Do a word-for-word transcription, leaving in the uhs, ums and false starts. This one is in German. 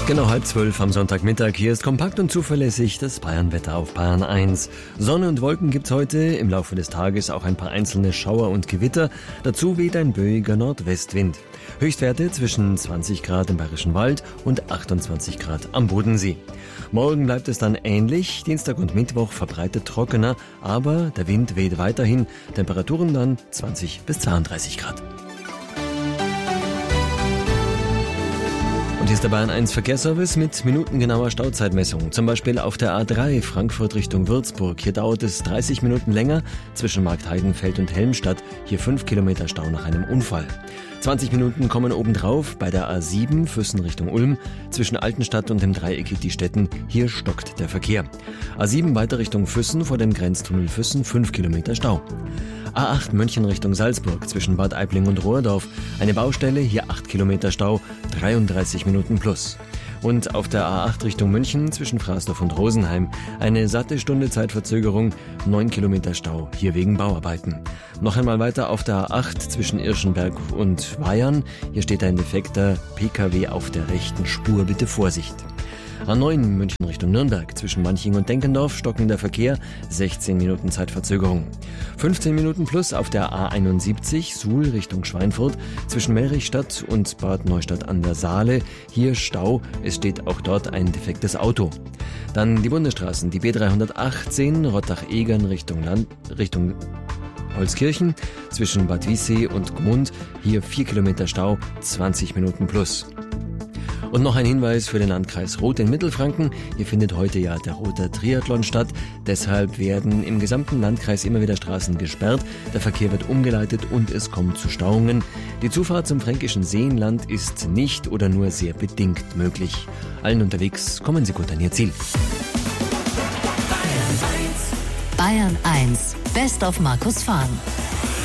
Genau halb zwölf am Sonntagmittag. Hier ist kompakt und zuverlässig das Bayern-Wetter auf Bayern eins. Sonne und Wolken gibt's heute, im Laufe des Tages auch ein paar einzelne Schauer und Gewitter. Dazu weht ein böiger Nordwestwind. Höchstwerte zwischen zwanzig Grad im Bayerischen Wald und achtundzwanzig Grad am Bodensee. Morgen bleibt es dann ähnlich, Dienstag und Mittwoch verbreitet trockener, aber der Wind weht weiterhin, Temperaturen dann zwanzig bis zweiunddreißig Grad. Und hier ist der Bayern eins Verkehrsservice mit minutengenauer Stauzeitmessung. Zum Beispiel auf der A drei Frankfurt Richtung Würzburg. Hier dauert es dreißig Minuten länger zwischen Markt Heidenfeld und Helmstadt. Hier fünf Kilometer Stau nach einem Unfall. zwanzig Minuten kommen obendrauf bei der A sieben Füssen Richtung Ulm. Zwischen Altenstadt und dem Dreieck Diestetten. Hier stockt der Verkehr. A sieben weiter Richtung Füssen vor dem Grenztunnel Füssen fünf Kilometer Stau. A acht München Richtung Salzburg zwischen Bad Aibling und Rohrdorf. Eine Baustelle, hier acht Kilometer Stau, dreiunddreißig Minuten plus. Und auf der A acht Richtung München zwischen Frasdorf und Rosenheim eine satte Stunde Zeitverzögerung, neun Kilometer Stau, hier wegen Bauarbeiten. Noch einmal weiter auf der A acht zwischen Irschenberg und Weyern. Hier steht ein defekter P K W auf der rechten Spur, bitte Vorsicht. A neun München Richtung Nürnberg zwischen Manching und Denkendorf stockender Verkehr, sechzehn Minuten Zeitverzögerung. fünfzehn Minuten plus auf der A einundsiebzig Suhl Richtung Schweinfurt zwischen Melrichstadt und Bad Neustadt an der Saale. Hier Stau, es steht auch dort ein defektes Auto. Dann die Bundesstraßen, die B dreihundertachtzehn Rottach-Egern Richtung Land, Richtung Holzkirchen zwischen Bad Wiessee und Gmund. Hier vier Kilometer Stau, zwanzig Minuten plus. Und noch ein Hinweis für den Landkreis Roth in Mittelfranken. Hier findet heute ja der Roter Triathlon statt. Deshalb werden im gesamten Landkreis immer wieder Straßen gesperrt. Der Verkehr wird umgeleitet und es kommt zu Stauungen. Die Zufahrt zum fränkischen Seenland ist nicht oder nur sehr bedingt möglich. Allen unterwegs, kommen Sie gut an Ihr Ziel. Bayern eins, Best of Markus Fahn.